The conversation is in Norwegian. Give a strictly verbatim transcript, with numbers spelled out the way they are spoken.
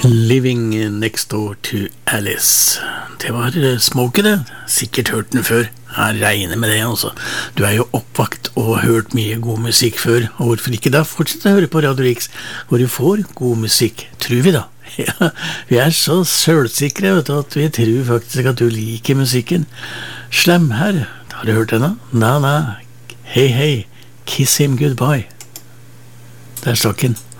Living Next Door to Alice. Det var Smokey det. Sikkert hørt den før. Jeg regner med det altså. Du er jo oppvakt og har hørt mye god musikk før, og hvorfor ikke da fortsette å høre på Radio Riks, hvor du får god musikk, tror vi da. Ja, vi er så selvsikre, vet du, at vi tror faktisk at du liker musikken. Slem her, har du hørt denne? Na na, hei hei, kiss him goodbye. Der stakk den.